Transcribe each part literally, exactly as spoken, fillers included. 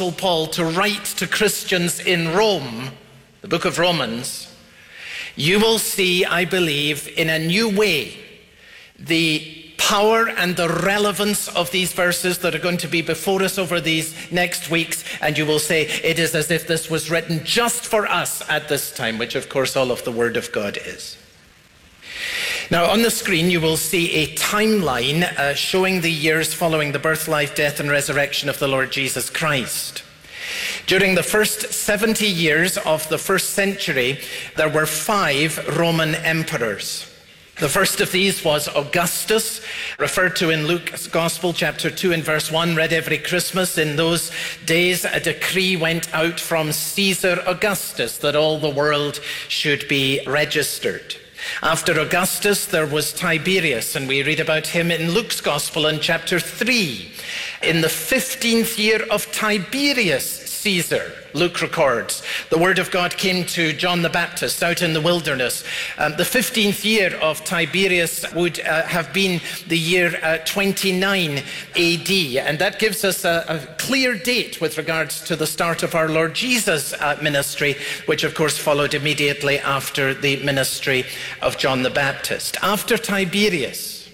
Apostle Paul to write to Christians in Rome, the book of Romans, you will see, I believe, in a new way, the power and the relevance of these verses that are going to be before us over these next weeks, and you will say it is as if this was written just for us at this time, which of course all of the Word of God is. Now on the screen you will see a timeline uh, showing the years following the birth, life, death and resurrection of the Lord Jesus Christ. During the first seventy years of the first century, there were five Roman emperors. The first of these was Augustus, referred to in Luke's Gospel, chapter two and verse one, read every Christmas. In those days, a decree went out from Caesar Augustus that all the world should be registered. After Augustus, there was Tiberius, and we read about him in Luke's Gospel in chapter three. In the fifteenth year of Tiberius Caesar, Luke records, the word of God came to John the Baptist out in the wilderness. Um, the fifteenth year of Tiberius would uh, have been the year uh, twenty-nine A D, and that gives us a, a clear date with regards to the start of our Lord Jesus' uh, ministry, which of course followed immediately after the ministry of John the Baptist. After Tiberius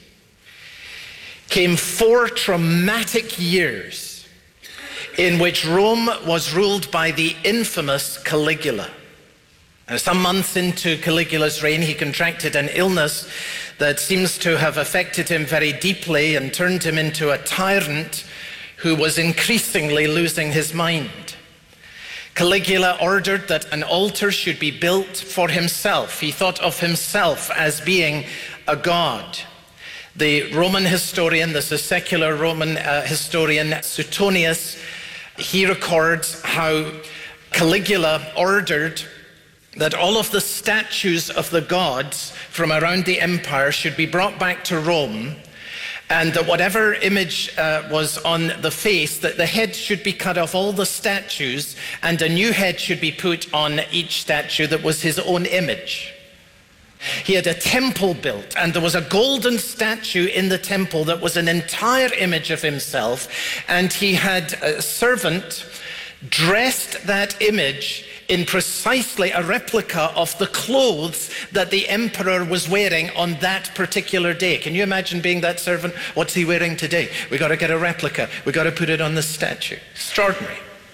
came four traumatic years in which Rome was ruled by the infamous Caligula. Now, some months into Caligula's reign, he contracted an illness that seems to have affected him very deeply and turned him into a tyrant who was increasingly losing his mind. Caligula ordered that an altar should be built for himself. He thought of himself as being a god. The Roman historian, this is secular Roman uh, historian Suetonius, he records how Caligula ordered that all of the statues of the gods from around the empire should be brought back to Rome, and that whatever image uh, was on the face, that the head should be cut off all the statues, and a new head should be put on each statue that was his own image. He had a temple built, and there was a golden statue in the temple that was an entire image of himself, and he had a servant dressed that image in precisely a replica of the clothes that the emperor was wearing on that particular day. Can you imagine being that servant? What's he wearing today? We got to get a replica. We got to put it on the statue. Extraordinary.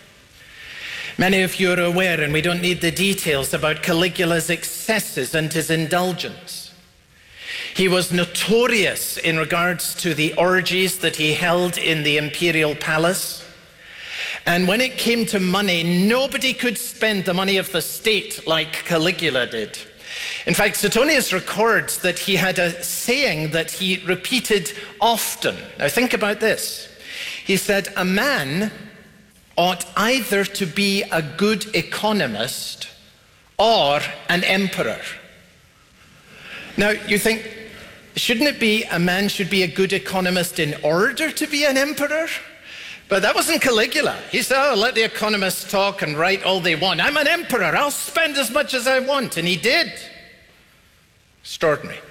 Many of you are aware, and we don't need the details, about Caligula's excesses and his indulgence. He was notorious in regards to the orgies that he held in the imperial palace. And when it came to money, nobody could spend the money of the state like Caligula did. In fact, Suetonius records that he had a saying that he repeated often. Now think about this. He said, a man ought either to be a good economist or an emperor. Now, you think, shouldn't it be a man should be a good economist in order to be an emperor? But that wasn't Caligula. He said, oh, let the economists talk and write all they want. I'm an emperor. I'll spend as much as I want. And he did. Extraordinary.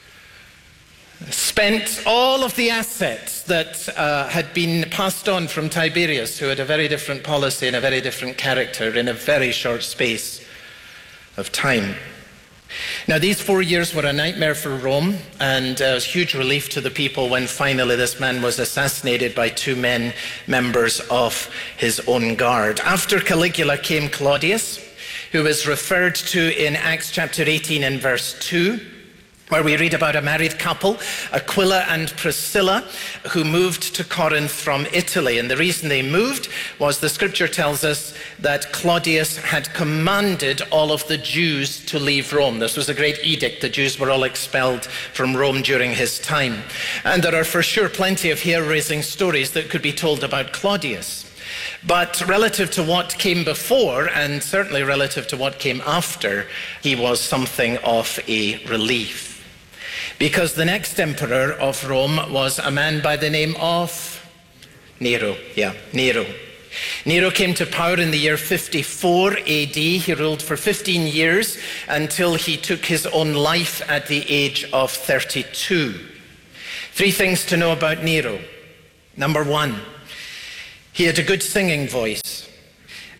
Spent all of the assets that uh, had been passed on from Tiberius, who had a very different policy and a very different character, in a very short space of time. Now, these four years were a nightmare for Rome, and uh, it was huge relief to the people when finally this man was assassinated by two men, members of his own guard. After Caligula came Claudius, who is referred to in Acts chapter eighteen and verse two, where we read about a married couple, Aquila and Priscilla, who moved to Corinth from Italy. And the reason they moved was, the scripture tells us that Claudius had commanded all of the Jews to leave Rome. This was a great edict. The Jews were all expelled from Rome during his time. And there are for sure plenty of hair-raising stories that could be told about Claudius. But relative to what came before, and certainly relative to what came after, he was something of a relief. Because the next emperor of Rome was a man by the name of Nero. Yeah, Nero. Nero came to power in the year fifty-four A D. He ruled for fifteen years until he took his own life at the age of thirty-two. Three things to know about Nero. Number one, he had a good singing voice.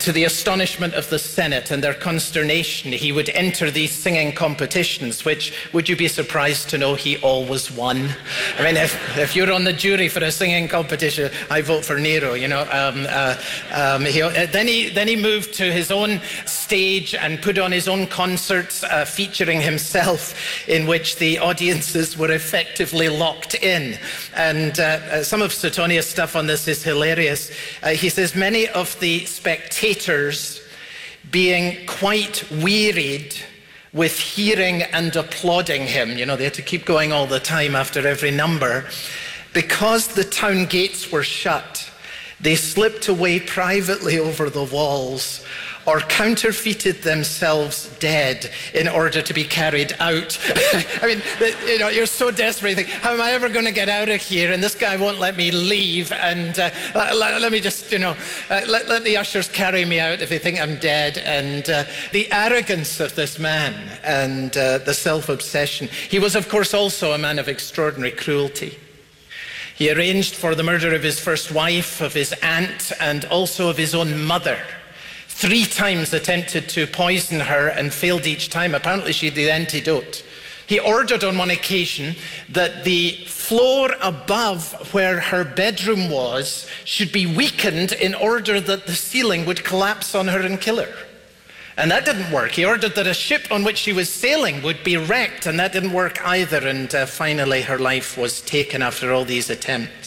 to the astonishment of the Senate and their consternation, he would enter these singing competitions, which, would you be surprised to know, he always won? I mean, if, if you're on the jury for a singing competition, I vote for Nero, you know. Um, uh, um, he, uh, then, he, then he moved to his own stage and put on his own concerts uh, featuring himself, in which the audiences were effectively locked in. And uh, uh, some of Suetonius' stuff on this is hilarious. Uh, he says, many of the spectators being quite wearied with hearing and applauding him, you know, they had to keep going all the time after every number, because the town gates were shut, they slipped away privately over the walls or counterfeited themselves dead in order to be carried out. I mean, you know, you're so desperate, you think, how am I ever going to get out of here? And this guy won't let me leave. And uh, let, let me just, you know, uh, let, let the ushers carry me out if they think I'm dead. And uh, the arrogance of this man and uh, the self-obsession. He was, of course, also a man of extraordinary cruelty. He arranged for the murder of his first wife, of his aunt, and also of his own mother. Three times attempted to poison her and failed each time. Apparently she had the antidote. He ordered on one occasion that the floor above where her bedroom was should be weakened in order that the ceiling would collapse on her and kill her. And that didn't work. He ordered that a ship on which she was sailing would be wrecked, and that didn't work either. And uh, finally her life was taken after all these attempts.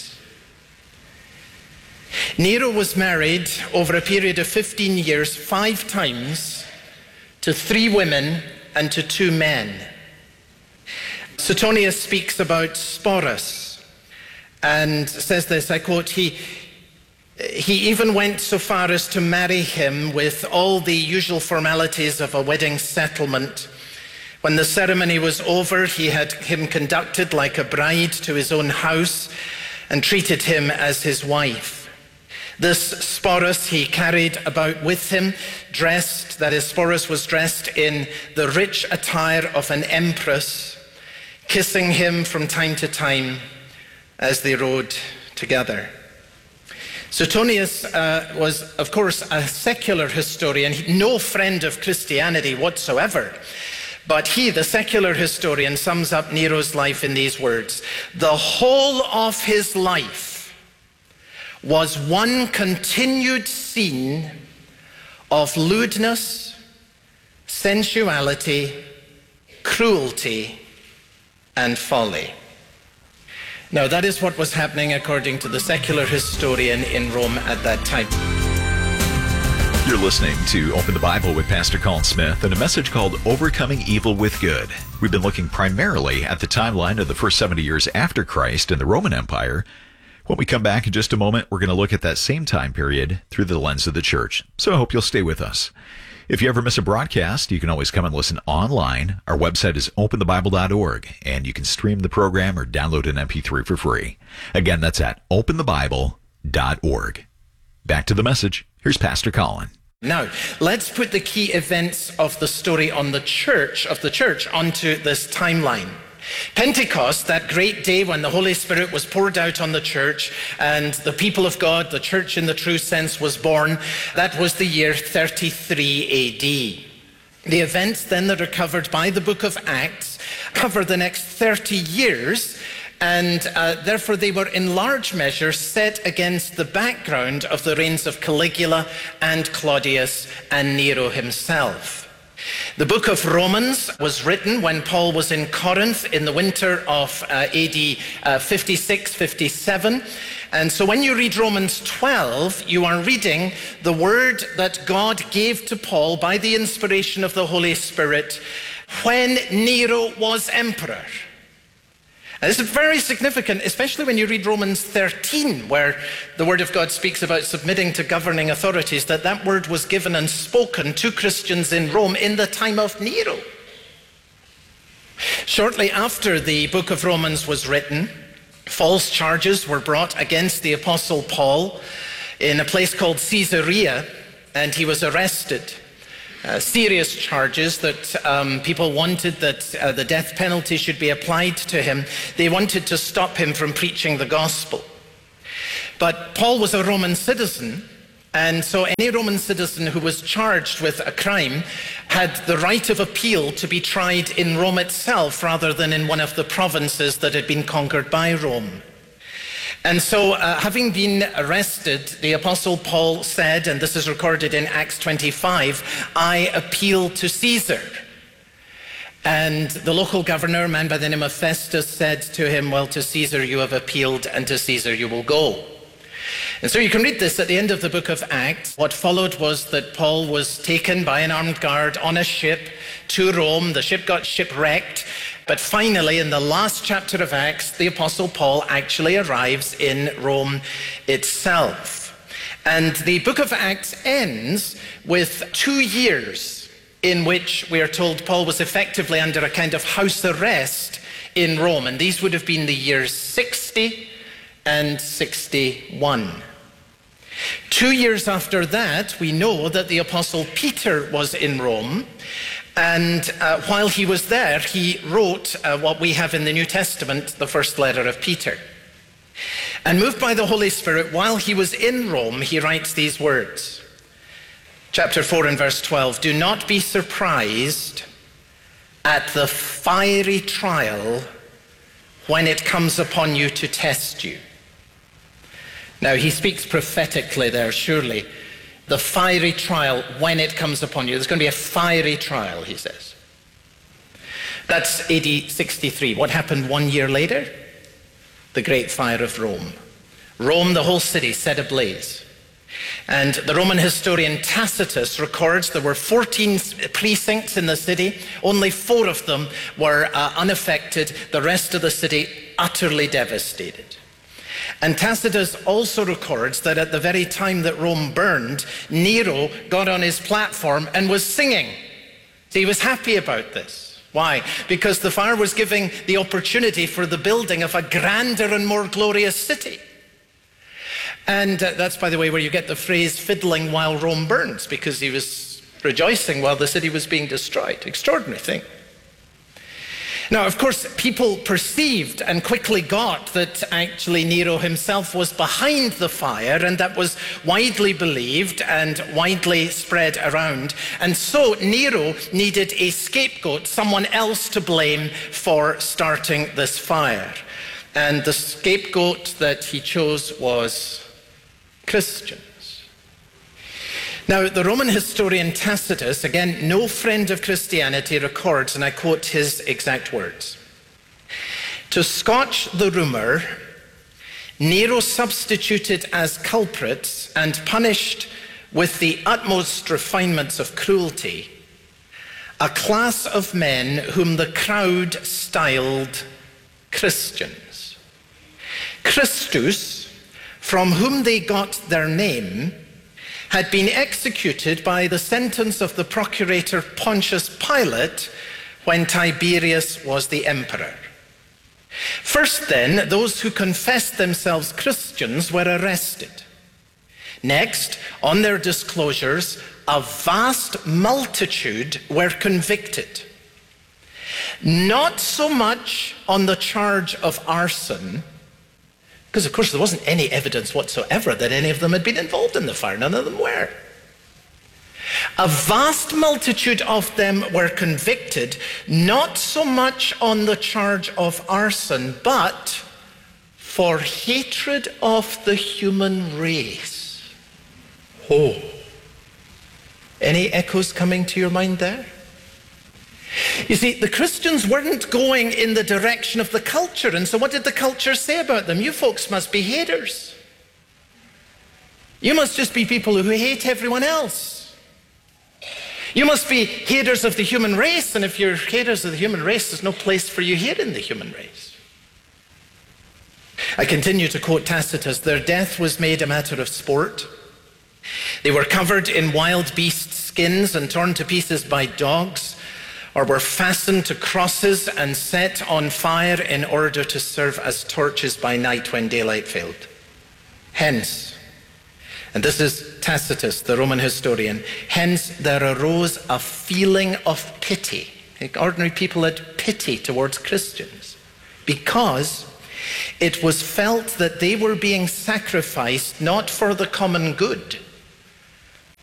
Nero was married over a period of fifteen years, five times, to three women and to two men. Suetonius speaks about Sporus and says this, I quote, he, he even went so far as to marry him with all the usual formalities of a wedding settlement. When the ceremony was over, he had him conducted like a bride to his own house and treated him as his wife. This Sporus he carried about with him, dressed, that is, Sporus was dressed in the rich attire of an empress, kissing him from time to time as they rode together. Suetonius uh, was, of course, a secular historian, no friend of Christianity whatsoever. But he, the secular historian, sums up Nero's life in these words: the whole of his life was one continued scene of lewdness, sensuality, cruelty, and folly. Now, that is what was happening according to the secular historian in Rome at that time. You're listening to Open the Bible with Pastor Colin Smith and a message called Overcoming Evil with Good. We've been looking primarily at the timeline of the first seventy years after Christ in the Roman Empire. When we come back in just a moment, we're going to look at that same time period through the lens of the church. So I hope you'll stay with us. If you ever miss a broadcast, you can always come and listen online. Our website is open the bible dot org, and you can stream the program or download an M P three for free. Again, that's at open the bible dot org. Back to the message. Here's Pastor Colin. Now, let's put the key events of the story on the church, of the church, onto this timeline. Pentecost, that great day when the Holy Spirit was poured out on the church and the people of God, the church in the true sense, was born, that was the year thirty-three A D. The events then that are covered by the book of Acts cover the next thirty years, and uh, therefore they were in large measure set against the background of the reigns of Caligula and Claudius and Nero himself. The book of Romans was written when Paul was in Corinth in the winter of uh, A D uh, fifty-six fifty-seven. And so when you read Romans twelve, you are reading the word that God gave to Paul by the inspiration of the Holy Spirit when Nero was emperor. And this is very significant, especially when you read Romans thirteen, where the word of God speaks about submitting to governing authorities, that that word was given and spoken to Christians in Rome in the time of Nero. Shortly after the book of Romans was written, false charges were brought against the Apostle Paul in a place called Caesarea, and he was arrested. Uh, serious charges that um, people wanted that uh, the death penalty should be applied to him. They wanted to stop him from preaching the gospel. But Paul was a Roman citizen, And so any Roman citizen who was charged with a crime had the right of appeal to be tried in Rome itself rather than in one of the provinces that had been conquered by Rome. And so, uh, having been arrested, the Apostle Paul said, and this is recorded in Acts twenty-five, "I appeal to Caesar." And the local governor, a man by the name of Festus, said to him, "Well, to Caesar you have appealed, and to Caesar you will go." And so you can read this at the end of the book of Acts. What followed was that Paul was taken by an armed guard on a ship to Rome. The ship got shipwrecked. But finally, in the last chapter of Acts, the Apostle Paul actually arrives in Rome itself. And the book of Acts ends with two years in which we are told Paul was effectively under a kind of house arrest in Rome. And these would have been the years sixty and sixty-one. Two years after that, we know that the Apostle Peter was in Rome. And uh, while he was there, he wrote uh, what we have in the New Testament, the first letter of Peter. And moved by the Holy Spirit, while he was in Rome, he writes these words. Chapter four and verse twelve, "Do not be surprised at the fiery trial when it comes upon you to test you." Now, he speaks prophetically there, surely. The fiery trial when it comes upon you. There's going to be a fiery trial, he says. That's A D sixty-three. What happened one year later? The Great Fire of Rome. Rome, the whole city, set ablaze. And the Roman historian Tacitus records there were fourteen precincts in the city. Only four of them were uh, unaffected. The rest of the city utterly devastated. And Tacitus also records that at the very time that Rome burned, Nero got on his platform and was singing. So he was happy about this. Why? Because the fire was giving the opportunity for the building of a grander and more glorious city. And uh, that's, by the way, where you get the phrase "fiddling while Rome burns," because he was rejoicing while the city was being destroyed. Extraordinary thing. Now, of course, people perceived and quickly got that actually Nero himself was behind the fire, and that was widely believed and widely spread around. And so Nero needed a scapegoat, someone else to blame for starting this fire. And the scapegoat that he chose was Christians. Now, the Roman historian Tacitus, again, no friend of Christianity, records, and I quote his exact words, "To scotch the rumour, Nero substituted as culprits and punished with the utmost refinements of cruelty a class of men whom the crowd styled Christians. Christus, from whom they got their name, had been executed by the sentence of the procurator Pontius Pilate when Tiberius was the emperor. First then, those who confessed themselves Christians were arrested. Next, on their disclosures, a vast multitude were convicted. Not so much on the charge of arson, because, of course, there wasn't any evidence whatsoever that any of them had been involved in the fire. None of them were. A vast multitude of them were convicted, not so much on the charge of arson, but for hatred of the human race. Oh. Any echoes coming to your mind there? You see, the Christians weren't going in the direction of the culture, and so what did the culture say about them? You folks must be haters. You must just be people who hate everyone else. You must be haters of the human race, and if you're haters of the human race, there's no place for you here in the human race. I continue to quote Tacitus, "Their death was made a matter of sport. They were covered in wild beast skins and torn to pieces by dogs, or were fastened to crosses and set on fire in order to serve as torches by night when daylight failed. Hence," and this is Tacitus, the Roman historian, "hence there arose a feeling of pity." Ordinary people had pity towards Christians, because it was felt that they were being sacrificed not for the common good,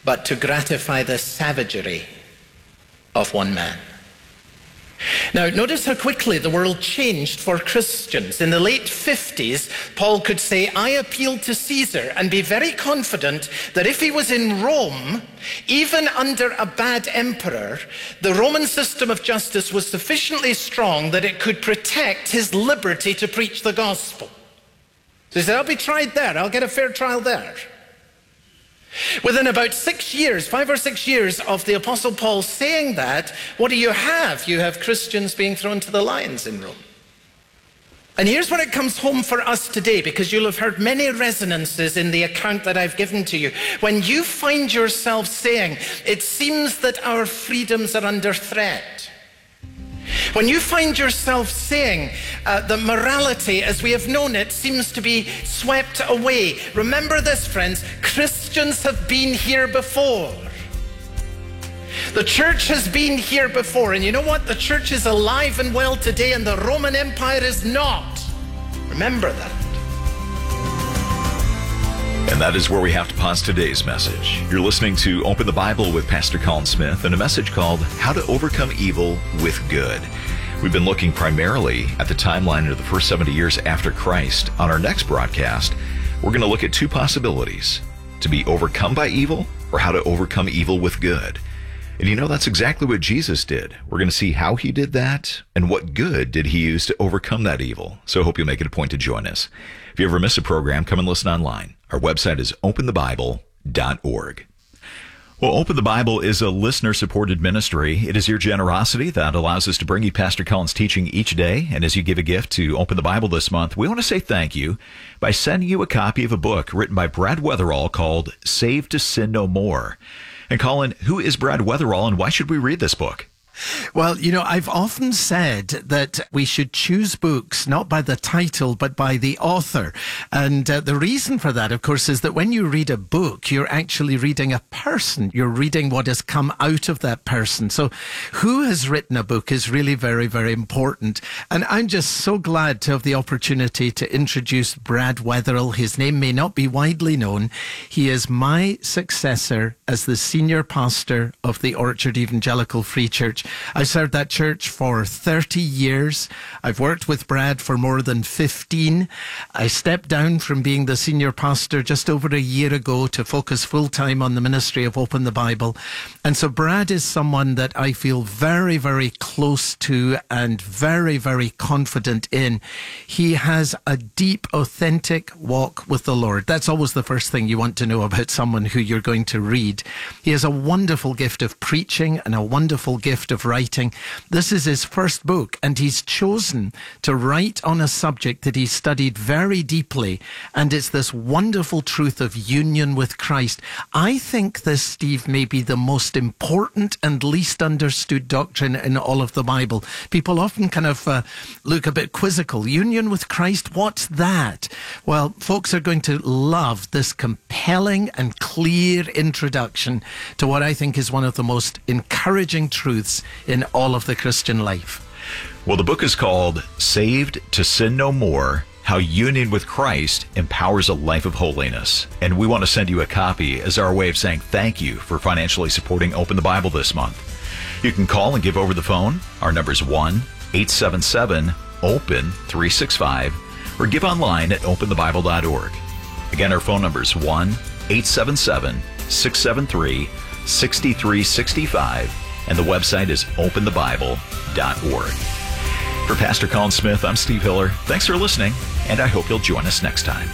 but to gratify the savagery of one man. Now, notice how quickly the world changed for Christians. In the late fifties, Paul could say, I appeal to Caesar, and be very confident that if he was in Rome, even under a bad emperor, the Roman system of justice was sufficiently strong that it could protect his liberty to preach the gospel. So he said, I'll be tried there. I'll get a fair trial there. Within about six years, five or six years of the Apostle Paul saying that, what do you have? You have Christians being thrown to the lions in Rome. And here's where it comes home for us today, because you'll have heard many resonances in the account that I've given to you. When you find yourself saying, it seems that our freedoms are under threat. When you find yourself saying uh, that morality as we have known it seems to be swept away, remember this, friends, Christians have been here before. The church has been here before, and you know what? The church is alive and well today, and the Roman Empire is not. Remember that. And that is where we have to pause today's message. You're listening to Open the Bible with Pastor Colin Smith and a message called How to Overcome Evil with Good. We've been looking primarily at the timeline of the first seventy years after Christ. On our next broadcast, we're going to look at two possibilities: to be overcome by evil or how to overcome evil with good. And you know, that's exactly what Jesus did. We're going to see how he did that and what good did he use to overcome that evil. So I hope you'll make it a point to join us. If you ever miss a program, come and listen online. Our website is open the bible dot org. Well, Open the Bible is a listener-supported ministry. It is your generosity that allows us to bring you Pastor Colin's teaching each day. And as you give a gift to Open the Bible this month, we want to say thank you by sending you a copy of a book written by Brad Weatherall called Saved to Sin No More. And Colin, who is Brad Weatherall, and why should we read this book? Well, you know, I've often said that we should choose books not by the title, but by the author. And uh, the reason for that, of course, is that when you read a book, you're actually reading a person. You're reading what has come out of that person. So who has written a book is really very, very important. And I'm just so glad to have the opportunity to introduce Brad Weatherall. His name may not be widely known. He is my successor as the senior pastor of the Orchard Evangelical Free Church. I've served that church for thirty years. I've worked with Brad for more than fifteen. I stepped down from being the senior pastor just over a year ago to focus full-time on the ministry of Open the Bible. And so Brad is someone that I feel very, very close to and very, very confident in. He has a deep, authentic walk with the Lord. That's always the first thing you want to know about someone who you're going to read. He has a wonderful gift of preaching and a wonderful gift of writing. This is his first book, and he's chosen to write on a subject that he studied very deeply, and it's this wonderful truth of union with Christ. I think this, Steve, may be the most important and least understood doctrine in all of the Bible. People often kind of uh, look a bit quizzical. Union with Christ, what's that? Well, folks are going to love this compelling and clear introduction to what I think is one of the most encouraging truths in all of the Christian life. Well, the book is called Saved to Sin No More, How Union with Christ Empowers a Life of Holiness. And we want to send you a copy as our way of saying thank you for financially supporting Open the Bible this month. You can call and give over the phone. Our number is one eight seven seven open three six five, or give online at open the bible dot org. Again, our phone number is one eight seven seven six seven three six three six five, and the website is open the bible dot org. For Pastor Colin Smith, I'm Steve Hiller. Thanks for listening, and I hope you'll join us next time.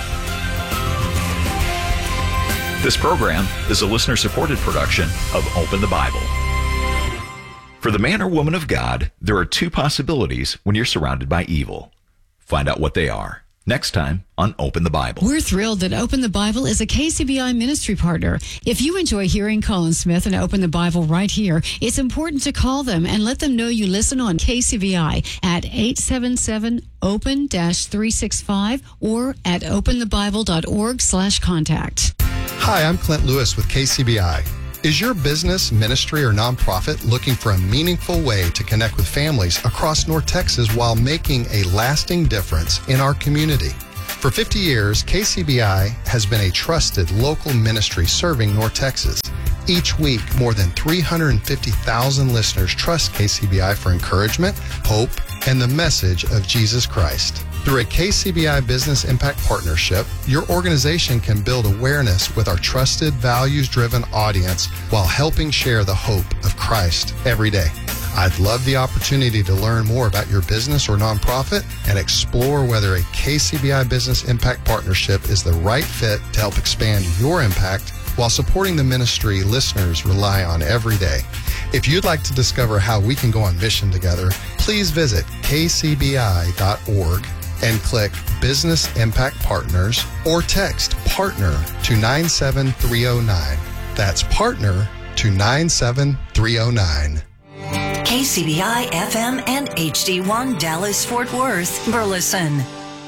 This program is a listener-supported production of Open the Bible. For the man or woman of God, there are two possibilities when you're surrounded by evil. Find out what they are next time on Open the Bible. We're thrilled that Open the Bible is a K C B I ministry partner. If you enjoy hearing Colin Smith and Open the Bible right here, it's important to call them and let them know you listen on K C B I at eight seven seven open three six five or at open the bible dot org slash contact. Hi, I'm Clint Lewis with K C B I. Is your business, ministry, or nonprofit looking for a meaningful way to connect with families across North Texas while making a lasting difference in our community? For fifty years, K C B I has been a trusted local ministry serving North Texas. Each week, more than three hundred fifty thousand listeners trust K C B I for encouragement, hope, and the message of Jesus Christ. Through a K C B I Business Impact Partnership, your organization can build awareness with our trusted, values-driven audience while helping share the hope of Christ every day. I'd love the opportunity to learn more about your business or nonprofit and explore whether a K C B I Business Impact Partnership is the right fit to help expand your impact while supporting the ministry listeners rely on every day. If you'd like to discover how we can go on mission together, please visit k c b i dot org and click Business Impact Partners or text PARTNER to nine seven three oh nine. That's PARTNER to nine seven three oh nine. K C B I F M and H D one Dallas Fort Worth Burleson.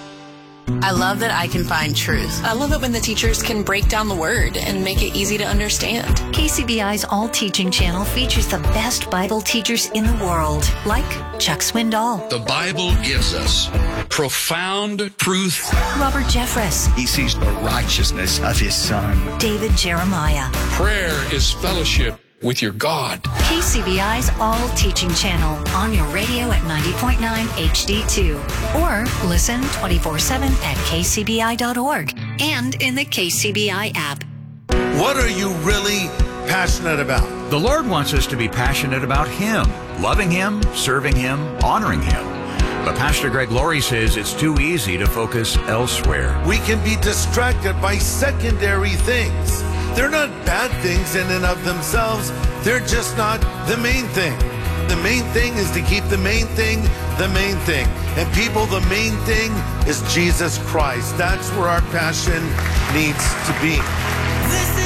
I love that I can find truth. I love it when the teachers can break down the word and make it easy to understand. K C B I's All Teaching channel features the best Bible teachers in the world, like Chuck Swindoll. The Bible gives us profound truth. Robert Jeffress. He sees the righteousness of his Son. David Jeremiah. Prayer is fellowship with your God. K C B I's All Teaching channel on your radio at ninety point nine H D two. Or listen twenty-four seven at k c b i dot org and in the K C B I app. What are you really passionate about? The Lord wants us to be passionate about Him, loving Him, serving Him, honoring Him. But Pastor Greg Laurie says it's too easy to focus elsewhere. We can be distracted by secondary things. They're not bad things in and of themselves. They're just not the main thing. The main thing is to keep the main thing the main thing. And people, the main thing is Jesus Christ. That's where our passion needs to be.